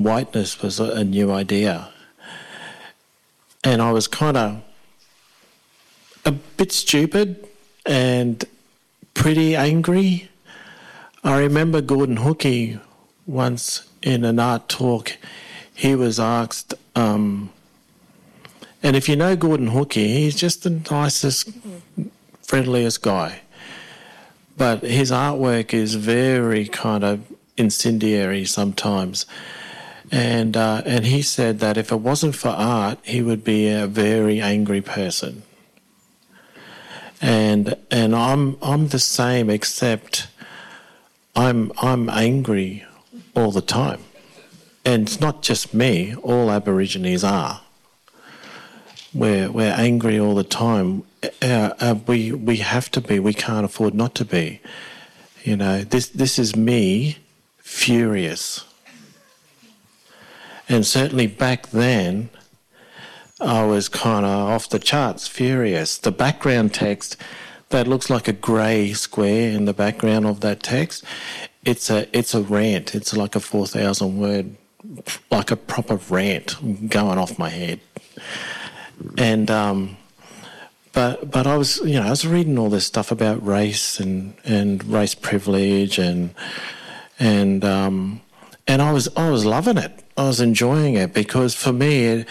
whiteness was a new idea. And I was kind of a bit stupid and pretty angry. I remember Gordon Hookey once in an art talk, he was asked, and if you know Gordon Hookey, he's just the nicest, friendliest guy. But his artwork is very kind of incendiary sometimes. And he said that if it wasn't for art, he would be a very angry person. And I'm the same, except I'm angry all the time. And it's not just me, all Aborigines are. We're angry all the time. We have to be, we can't afford not to be. You know, this is me furious. And certainly back then, I was kind of off the charts, furious. The background text, that looks like a grey square in the background of that text, it's a rant. It's like a 4,000 word, like a proper rant going off my head. And but I was, I was reading all this stuff about race and race privilege and I was loving it. I was enjoying it because for me,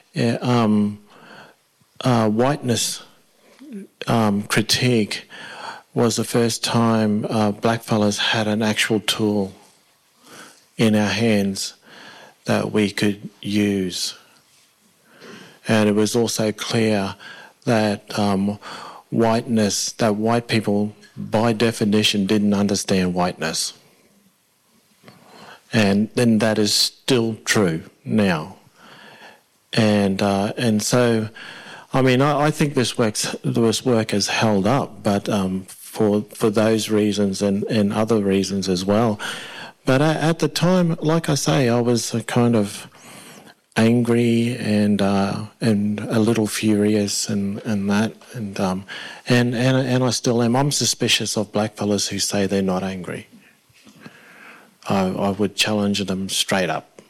whiteness critique was the first time blackfellas had an actual tool in our hands that we could use. And it was also clear that white people, by definition, didn't understand whiteness. And then that is still true now. And so, I mean, I think this work has held up, but for those reasons and other reasons as well. But at the time, like I say, I was kind of angry and a little furious and I still am. I'm suspicious of blackfellas who say they're not angry. I would challenge them straight up,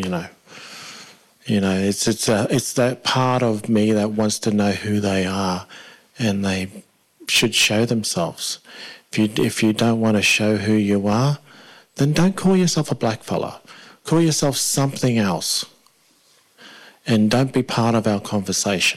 it's that part of me that wants to know who they are, and they should show themselves. If you don't want to show who you are, then don't call yourself a blackfella. Call yourself something else, and don't be part of our conversation.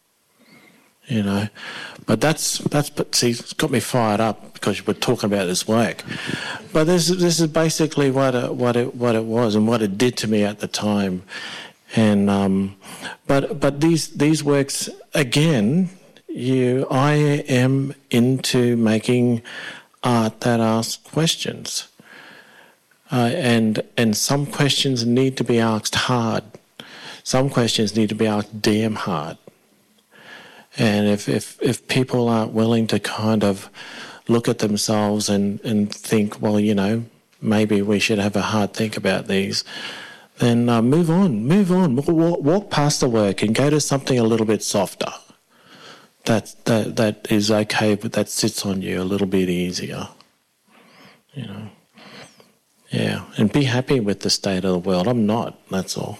But see, it's got me fired up because we're talking about this work. But this is basically what it was and what it did to me at the time. And but these works again, I am into making art that asks questions, and some questions need to be asked hard. Some questions need to be asked damn hard. And if people aren't willing to kind of look at themselves and think, well, maybe we should have a hard think about these, then move on, walk past the work and go to something a little bit softer. That is okay, but that sits on you a little bit easier. Yeah, and be happy with the state of the world. I'm not, that's all.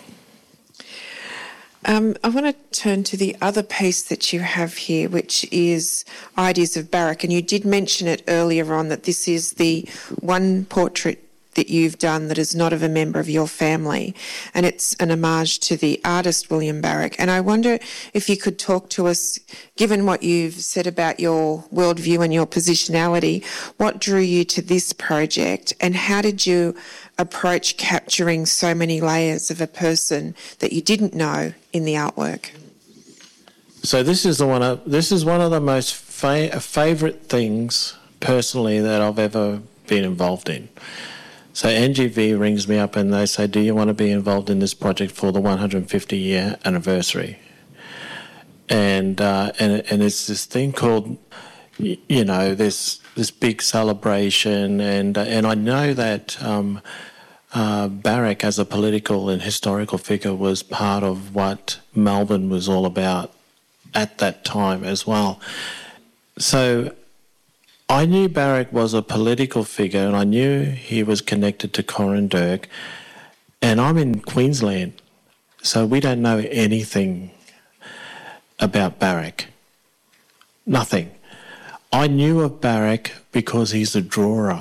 I want to turn to the other piece that you have here, which is Ideas of Barak. And you did mention it earlier on that this is the one portrait that you've done that is not of a member of your family. And it's an homage to the artist William Barak. And I wonder if you could talk to us, given what you've said about your worldview and your positionality, what drew you to this project and how did you approach capturing so many layers of a person that you didn't know in the artwork? So this is one of the most favourite things personally that I've ever been involved in. So NGV rings me up and they say, do you want to be involved in this project for the 150-year anniversary? And it's this thing called, this big celebration, and I know that Barak as a political and historical figure was part of what Melbourne was all about at that time as well. So I knew Barak was a political figure and I knew he was connected to Corin Dirk, And I'm in Queensland, so we don't know anything about Barrick. Nothing. I knew of Barrick because he's a drawer.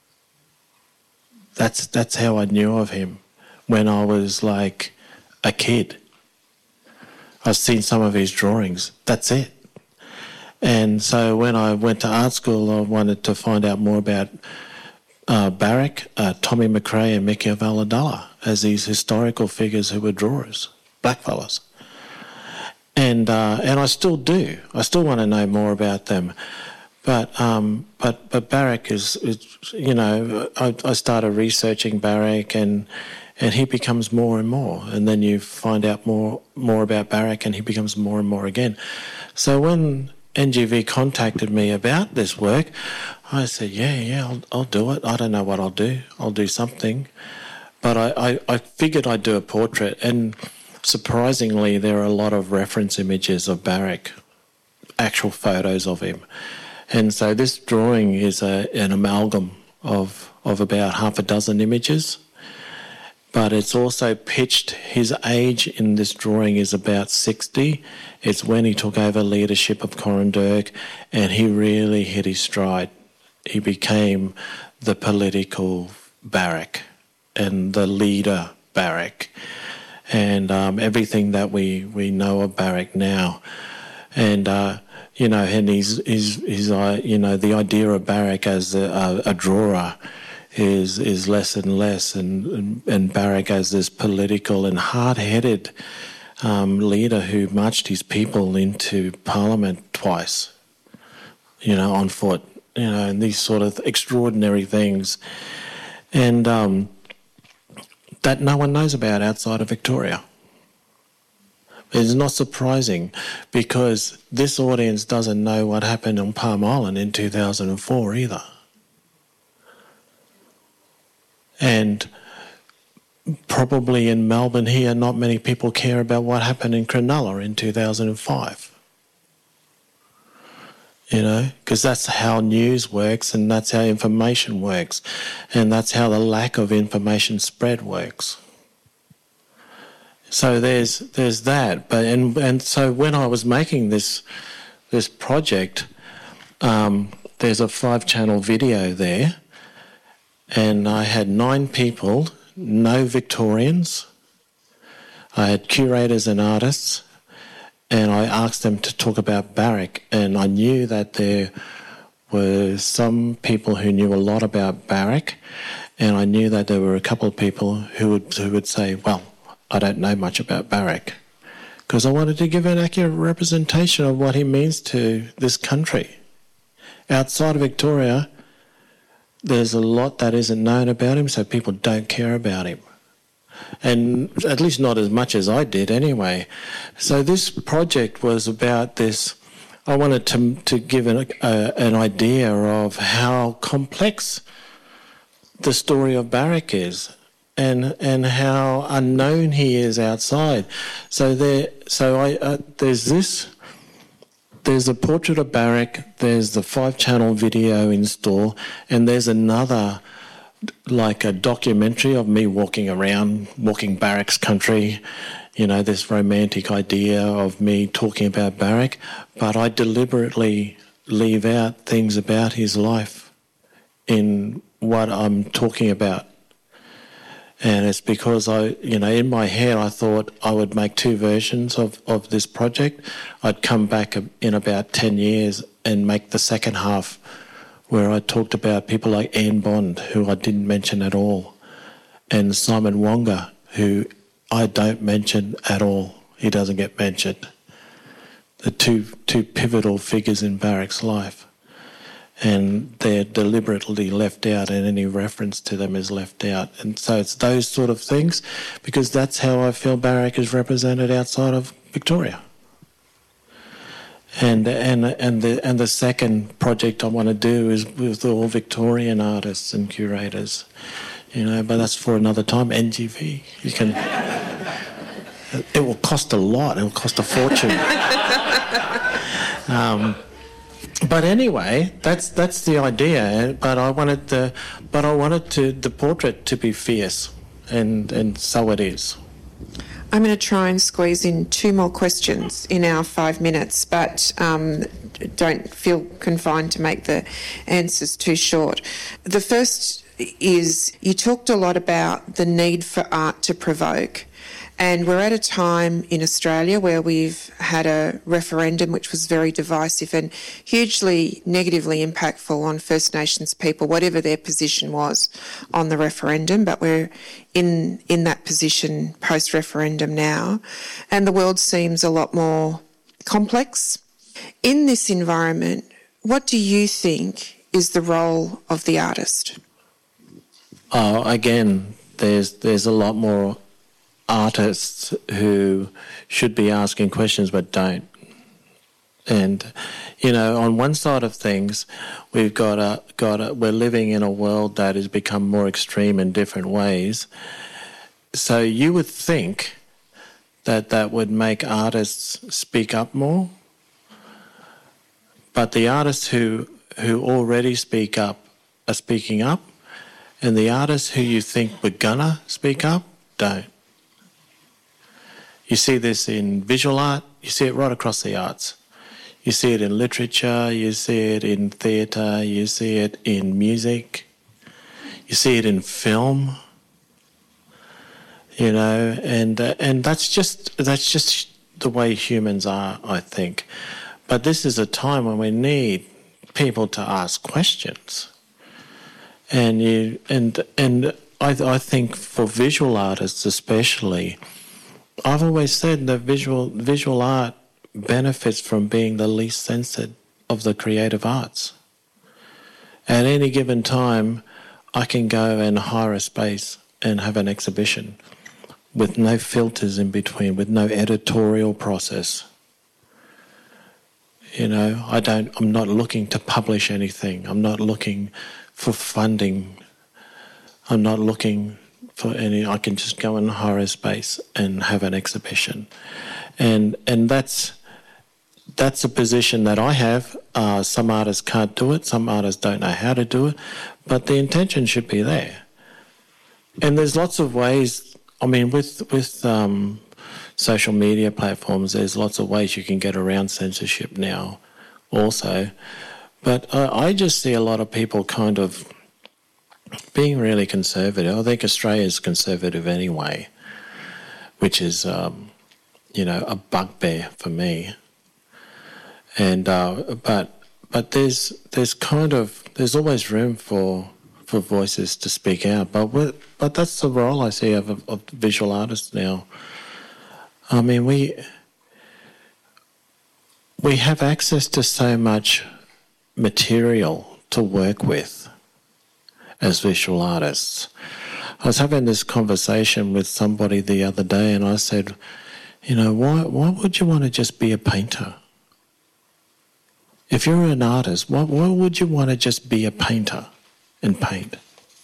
That's how I knew of him when I was like a kid. I've seen some of his drawings. That's it. And so when I went to art school, I wanted to find out more about Barrick, Tommy McRae and Mickey Valladolid as these historical figures who were drawers, blackfellas. And I still do. I still want to know more about them. But Barrick is you know, I started researching Barrick and he becomes more and more. And then you find out more about Barrick and he becomes more and more again. So when NGV contacted me about this work, I said, yeah, I'll do it. I don't know what I'll do. I'll do something. But I figured I'd do a portrait. And surprisingly, there are a lot of reference images of Barrick, actual photos of him. And so this drawing is an amalgam of about half a dozen images. But it's also pitched, his age in this drawing is about 60. It's when he took over leadership of Corandurk and he really hit his stride. He became the political Barrick and the leader Barrick and everything that we know of Barrick now. And, you know, and he's you know, the idea of Barrick as a drawer is less and less, and Barrick as this political and hard-headed leader who marched his people into Parliament twice, you know, on foot, you know, and these sort of extraordinary things, and that no one knows about outside of Victoria. It's not surprising because this audience doesn't know what happened on Palm Island in 2004 either. And probably in Melbourne here, not many people care about what happened in Cronulla in 2005. You know, because that's how news works and that's how information works. And that's how the lack of information spread works. So there's that. But and so when I was making this project, there's a 5-channel video there. And I had 9 people, no Victorians. I had curators and artists, and I asked them to talk about Barrick. And I knew that there were some people who knew a lot about Barrick, and I knew that there were a couple of people who would say, well, I don't know much about Barrick, because I wanted to give an accurate representation of what he means to this country. Outside of Victoria, there's a lot that isn't known about him, so people don't care about him. And at least not as much as I did anyway. So this project was about this. I wanted to give an idea of how complex the story of Barrick is and how unknown he is outside. So there's this. There's a portrait of Barrick, there's the 5-channel video in store, and there's another, like a documentary of me walking Barrick's country, you know, this romantic idea of me talking about Barrick, but I deliberately leave out things about his life in what I'm talking about. And it's because in my head, I thought I would make 2 versions of this project. I'd come back in about 10 years and make the second half where I talked about people like Anne Bond, who I didn't mention at all, and Simon Wonga, who I don't mention at all. He doesn't get mentioned. The two pivotal figures in Barrick's life. And they're deliberately left out, and any reference to them is left out. And so it's those sort of things, because that's how I feel Barrick is represented outside of Victoria. And the second project I want to do is with all Victorian artists and curators, you know. But that's for another time. NGV, you can. It will cost a lot. It will cost a fortune. But anyway, that's the idea. But I wanted the portrait to be fierce. and so it is. I'm going to try and squeeze in 2 more questions in our 5 minutes, but don't feel confined to make the answers too short. The first is, you talked a lot about the need for art to provoke. And we're at a time in Australia where we've had a referendum which was very divisive and hugely negatively impactful on First Nations people, whatever their position was on the referendum. But we're in that position post-referendum now, and the world seems a lot more complex. In this environment, what do you think is the role of the artist? Again, there's a lot more artists who should be asking questions but don't. And, on one side of things, we've we're living in a world that has become more extreme in different ways. So you would think that would make artists speak up more. But the artists who already speak up are speaking up, and the artists who you think were gonna speak up don't. You see this in visual art, you see it right across the arts. You see it in literature, you see it in theatre, you see it in music, you see it in film, and that's just the way humans are, I think. But this is a time when we need people to ask questions. And I think for visual artists especially, I've always said that visual art benefits from being the least censored of the creative arts. At any given time, I can go and hire a space and have an exhibition with no filters in between, with no editorial process. I'm not looking to publish anything. I'm not looking for funding. I'm not looking for any. I can just go and hire a space and have an exhibition, and that's a position that I have. Some artists can't do it. Some artists don't know how to do it, but the intention should be there. And there's lots of ways. I mean, with social media platforms, there's lots of ways you can get around censorship now, also. But I just see a lot of people kind of being really conservative. I think Australia's conservative anyway, which is, a bugbear for me. And but there's always room for voices to speak out. But that's the role I see of visual artists now. I mean, we have access to so much material to work with as visual artists. I was having this conversation with somebody the other day, and I said, why would you want to just be a painter? If you're an artist, why would you want to just be a painter and paint?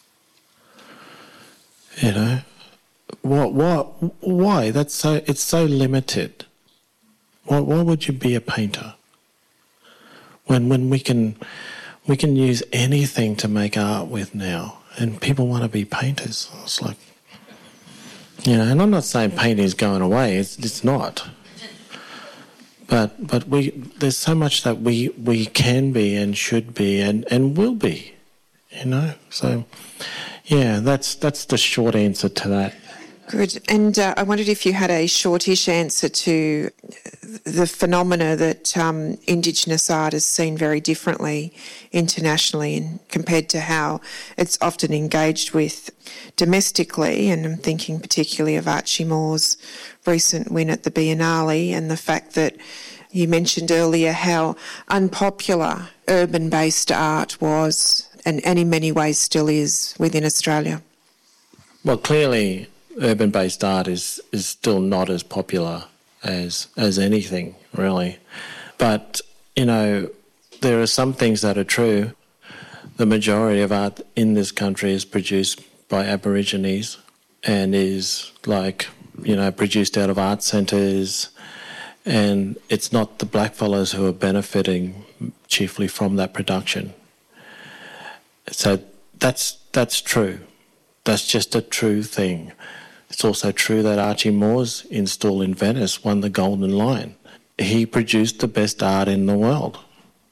Why? It's so limited. Why would you be a painter? When we can use anything to make art with now, and people want to be painters. It's like, and I'm not saying painting is going away. It's not. But there's so much that we can be and should be and will be, So, yeah, that's the short answer to that. Good. And I wondered if you had a shortish answer to the phenomena that Indigenous art is seen very differently internationally and compared to how it's often engaged with domestically. And I'm thinking particularly of Archie Moore's recent win at the Biennale, and the fact that you mentioned earlier how unpopular urban-based art was and in many ways still is within Australia. Well, clearly urban-based art is still not as popular as anything, really. But, there are some things that are true. The majority of art in this country is produced by Aborigines and is produced out of art centres, and it's not the blackfellas who are benefiting chiefly from that production. So that's true. That's just a true thing. It's also true that Archie Moore's install in Venice won the Golden Lion. He produced the best art in the world.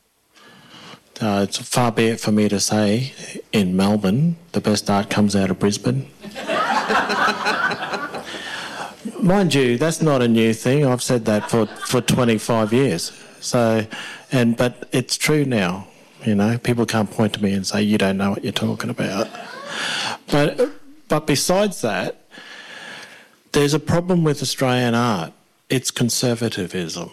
It's far be it for me to say in Melbourne, the best art comes out of Brisbane. Mind you, that's not a new thing. I've said that for 25 years. But it's true now. You know, people can't point to me and say, you don't know what you're talking about. But besides that, there's a problem with Australian art. It's conservatism.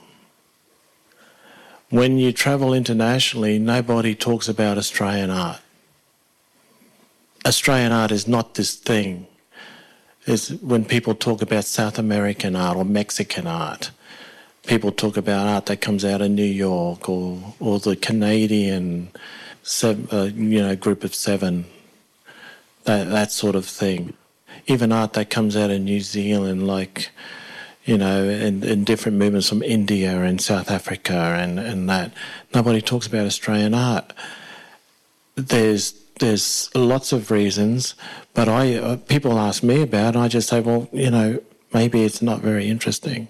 When you travel internationally, nobody talks about Australian art. Australian art is not this thing. It's when people talk about South American art or Mexican art, people talk about art that comes out of New York or the Canadian group of seven, that sort of thing. Even art that comes out of New Zealand, like, you know, and different movements from India and South Africa and that. Nobody talks about Australian art. There's lots of reasons, but people ask me about it, and I just say, well, you know, maybe it's not very interesting.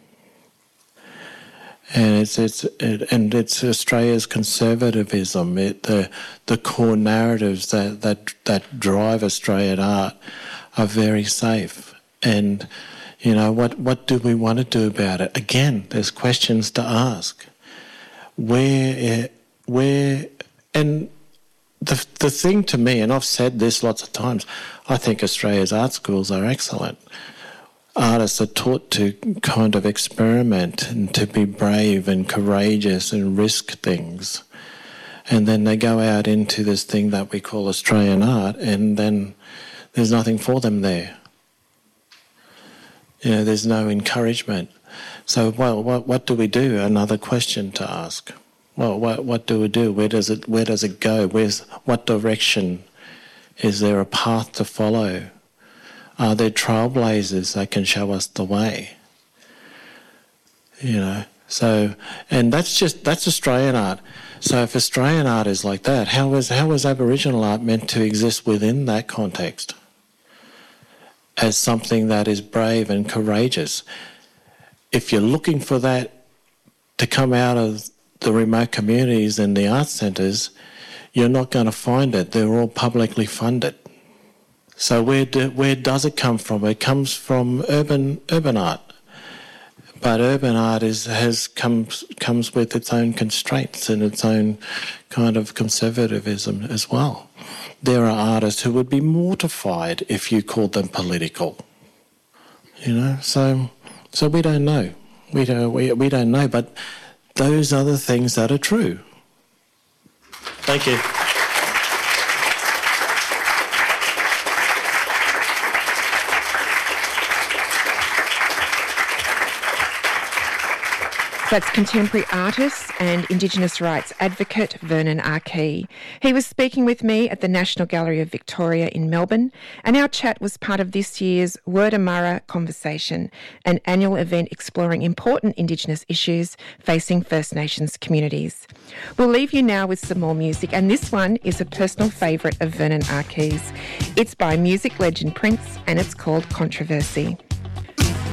And it's Australia's conservatism. The core narratives that drive Australian art are very safe. And, you know, what do we want to do about it? Again, there's questions to ask. And the thing to me, and I've said this lots of times, I think Australia's art schools are excellent. Artists are taught to kind of experiment and to be brave and courageous and risk things. And then they go out into this thing that we call Australian art, and then there's nothing for them there. You know, there's no encouragement. So, well, what do we do? Another question to ask. Well, what do we do? Where does it go? What direction? Is there a path to follow? Are there trailblazers that can show us the way? You know, so, and that's Australian art. So if Australian art is like that, how was Aboriginal art meant to exist within that context? As something that is brave and courageous. If you're looking for that to come out of the remote communities and the art centres, you're not going to find it. They're all publicly funded. So where does it come from? It comes from urban art. But urban art comes with its own constraints and its own kind of conservatism as well. There are artists who would be mortified if you called them political. You know, so we don't know. We don't know, but those are the things that are true. Thank you. That's contemporary artist and Indigenous rights advocate Vernon Arkey. He was speaking with me at the National Gallery of Victoria in Melbourne, and our chat was part of this year's Wurrdamurra Conversation, an annual event exploring important Indigenous issues facing First Nations communities. We'll leave you now with some more music, and this one is a personal favourite of Vernon Arkey's. It's by music legend Prince, and it's called Controversy.